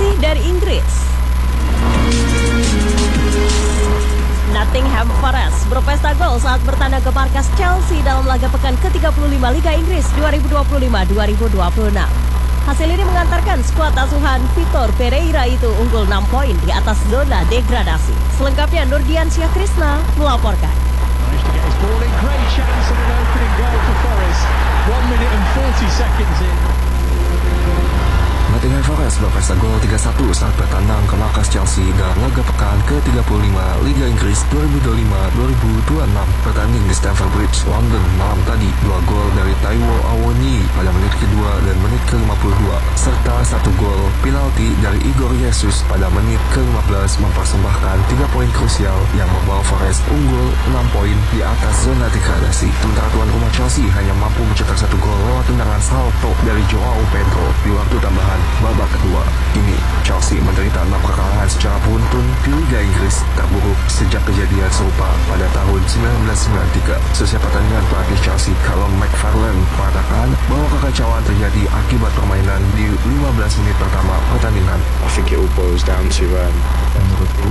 masih dari Inggris. Nottingham Forest berpesta gol saat bertandang ke markas Chelsea dalam laga pekan ke-35 Liga Inggris 2025-2026. Hasil ini mengantarkan skuad asuhan Vitor Pereira itu unggul 6 poin di atas zona degradasi. Selengkapnya Nurdian Syah Krisna melaporkan. Managed to get his ball in, great chance and an opening goal for Forest. 1 minute and 40 seconds in. Nottingham Forest berpesta gol 3-1 saat bertandang ke markas Chelsea dalam laga pekan ke-35 Liga Inggris 2025-2026 bertanding di Stamford Bridge, London malam tadi. 2 gol dari Taiwo Awoniyi pada menit kedua dan menit ke-52 serta 1 gol penalti dari Igor Jesus pada menit ke-15 mempersembahkan 3 poin krusial yang membawa Forest unggul 6 poin di atas zona degradasi. Sementara tuan rumah Chelsea hanya mampu mencetak 1 gol lewat tendangan salto dari Joao Pedro di waktu tambahan babak kedua. Kini Chelsea menderita 6 kekalahan secara beruntun di Liga Inggris, terburuk sejak kejadian serupa pada tahun 1993. Selesai pertandingan, pelatih Chelsea Callum McFarlane mengatakan bahwa kekacauan terjadi akibat permainan di 15 menit pertama pertandingan. I think it all boils down to Menurutku,